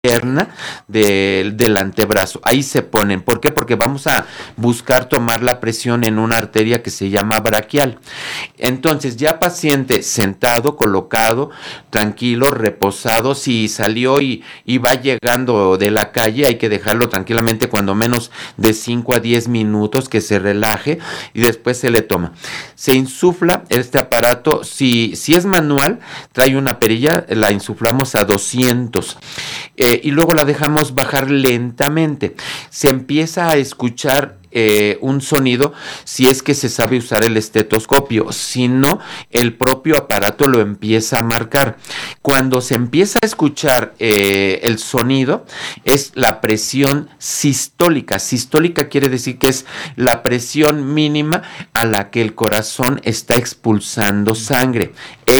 pierna del antebrazo. Ahí se ponen. ¿Por qué? Porque vamos a buscar tomar la presión en una arteria que se llama braquial. Entonces, ya paciente sentado, colocado, tranquilo, reposado, si salió y va llegando de la calle, hay que dejarlo tranquilamente cuando menos de 5 a 10 minutos, que se relaje y después se le toma. Se insufla este aparato, si es manual, trae una perilla, la insuflamos a 200 y luego la dejamos bajar lentamente. Se empieza a escuchar un sonido si es que se sabe usar el estetoscopio, si no, el propio aparato lo empieza a marcar. Cuando se empieza a escuchar el sonido, es la presión sistólica. Sistólica quiere decir que es la presión mínima a la que el corazón está expulsando sangre.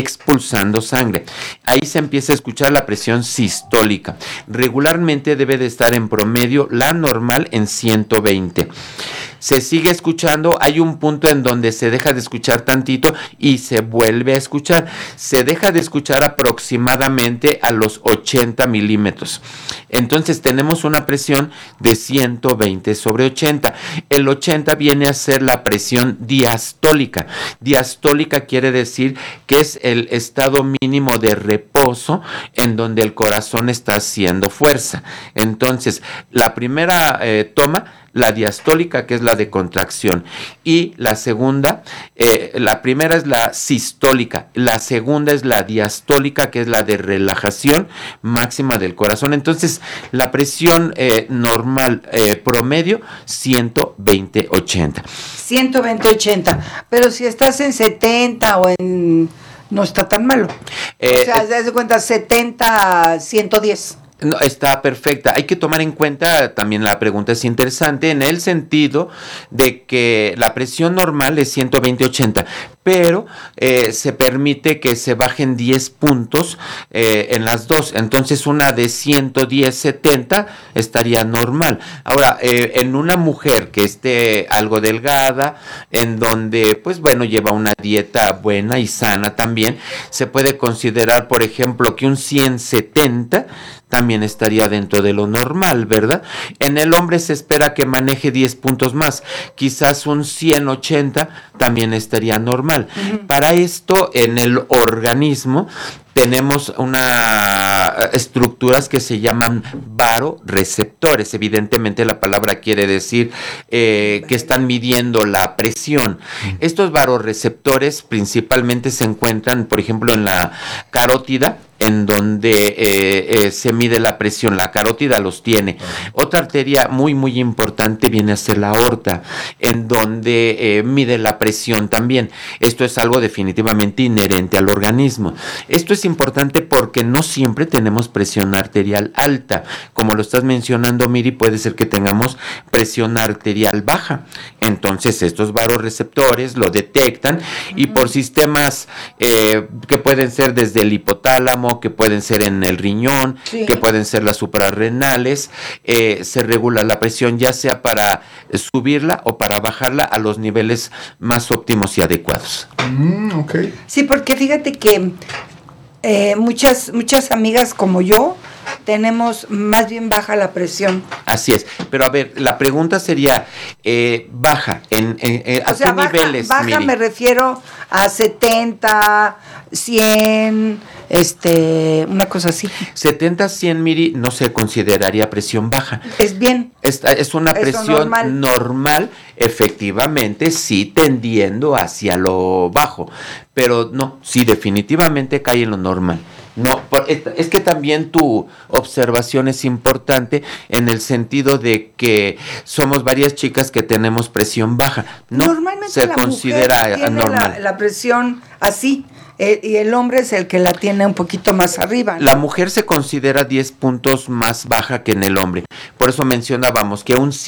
Ahí se empieza a escuchar la presión sistólica. Regularmente debe de estar en promedio la normal en 120. Se sigue escuchando, hay un punto en donde se deja de escuchar tantito y se vuelve a escuchar. Se deja de escuchar aproximadamente a los 80 milímetros. Entonces tenemos una presión de 120 sobre 80. El 80 viene a ser la presión diastólica. Diastólica quiere decir que es el estado mínimo de reposo en donde el corazón está haciendo fuerza. Entonces, la primera toma, la diastólica, que es la de contracción, y la segunda, la primera es la sistólica, la segunda es la diastólica, que es la de relajación máxima del corazón. Entonces, la presión normal promedio, 120-80. 120-80, pero si estás en 70 o en... no está tan malo. O sea, se das cuenta, 70-110. No, está perfecta. Hay que tomar en cuenta, también la pregunta es interesante, en el sentido de que la presión normal es 120-80, pero se permite que se bajen 10 puntos en las dos. Entonces, una de 110-70 estaría normal. Ahora, en una mujer que esté algo delgada, en donde, pues bueno, lleva una dieta buena y sana también, se puede considerar, por ejemplo, que un 100-70 también estaría dentro de lo normal, ¿verdad? En el hombre se espera que maneje 10 puntos más, quizás un 100-80 también estaría normal. Uh-huh. Para esto, en el organismo tenemos estructuras que se llaman varoreceptores. Evidentemente la palabra quiere decir que están midiendo la presión. Estos varoreceptores principalmente se encuentran, por ejemplo, en la carótida, en donde se mide la presión. La carótida los tiene. Otra arteria muy, muy importante viene a ser la aorta, en donde mide la presión también. Esto es algo definitivamente inherente al organismo. Esto es importante porque no siempre tenemos presión arterial alta. Como lo estás mencionando, Miri, puede ser que tengamos presión arterial baja. Entonces, estos varoreceptores lo detectan y por sistemas que pueden ser desde el hipotálamo, que pueden ser en el riñón, sí, que pueden ser las suprarrenales, se regula la presión, ya sea para subirla o para bajarla a los niveles más óptimos y adecuados. Okay. Sí, porque fíjate que muchas amigas como yo tenemos más bien baja la presión. Así es, pero a ver, la pregunta sería, baja, ¿a qué niveles? Baja, Miri? Me refiero a 70, 100, una cosa así. 70-100, Miri, no se consideraría presión baja. Es bien. Es una presión normal, efectivamente, sí tendiendo hacia lo bajo, pero no, sí definitivamente cae en lo normal. No, es que también tu observación es importante en el sentido de que somos varias chicas que tenemos presión baja. No, normalmente se considera normal. La presión así. Y el hombre es el que la tiene un poquito más arriba, ¿no? La mujer se considera 10 puntos más baja que en el hombre. Por eso mencionábamos que un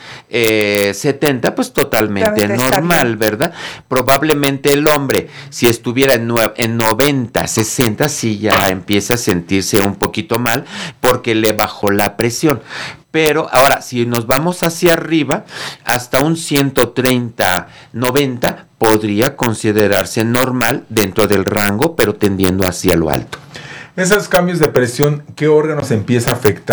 100-70, pues totalmente normal, ¿verdad? Probablemente el hombre, si estuviera en 90-60, sí ya empieza a sentirse un poquito mal porque le bajó la presión. Pero ahora, si nos vamos hacia arriba, hasta un 130-90 podría considerarse normal dentro del rango, pero tendiendo hacia lo alto. Esos cambios de presión, ¿qué órganos empieza a afectar?